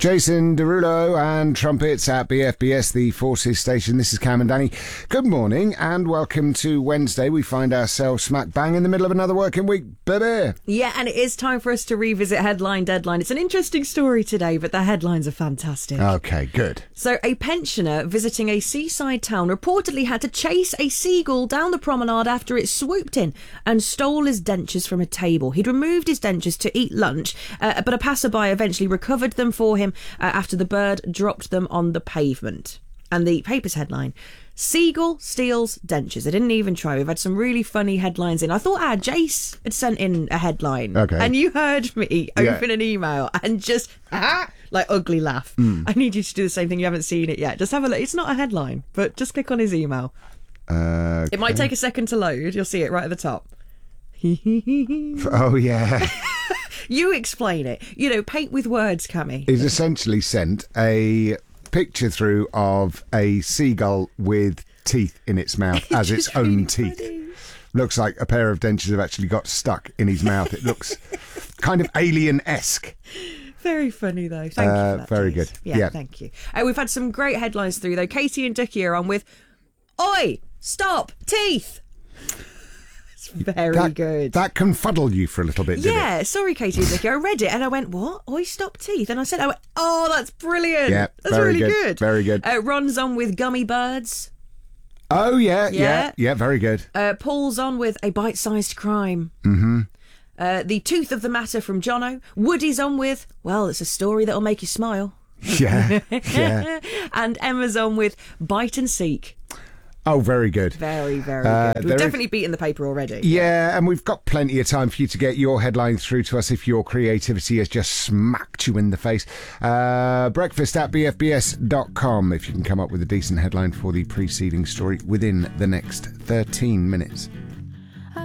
Jason Derulo and trumpets at BFBS, the Forces Station. This is Cam and Danny. Good morning and welcome to Wednesday. We find ourselves smack bang in the middle of another working week, baby. Yeah, and it is time for us to revisit Headline Deadline. It's an interesting story today, but the headlines are fantastic. Okay, good. So, a pensioner visiting a seaside town reportedly had to chase a seagull down the promenade after it swooped in and stole his dentures from a table. He'd removed his dentures to eat lunch, but a passerby eventually recovered them for him after the bird dropped them on the pavement. And the paper's headline: Seagull steals dentures. I didn't even try. We've had some really funny headlines in. I thought Jace had sent in a headline. Okay. And you heard me open an email and just, like, ugly laugh. I need you to do the same thing. You haven't seen it yet. Just have a look. It's not a headline, but just click on his email. Okay. It might take a second to load. You'll see it right at the top. Oh, yeah. You explain it. You know, paint with words, Cammy. He's essentially sent a picture through of a seagull with teeth in its mouth as its own really teeth. funny. Looks like a pair of dentures have actually got stuck in his mouth. It looks kind of alien-esque. Very funny, though. Thank you for that, very Jace. good. Yeah, Yeah. thank you. We've had some great headlines through, though. Katie and Dickie are on with, Oi, stop, teeth. It's very good. That confuddled you for a little bit, did it? Yeah, sorry, Katie and Dickie. I read it and I went, what? Oi, stop, teeth. And I went, oh, that's brilliant. Yeah, that's very really good. Very good. Ron's on with gummy birds. Oh, yeah, Yeah. very good. Paul's on with a bite-sized crime. Mm-hmm. The tooth of the matter from Jono. Woody's on with, well, it's a story that'll make you smile. Yeah, yeah. And Emma's on with bite and seek. Oh, very good. Very, very good. We've there definitely beaten the paper already. Yeah, and we've got plenty of time for you to get your headline through to us if your creativity has just smacked you in the face. Breakfast at bfbs.com if you can come up with a decent headline for the preceding story within the next 13 minutes.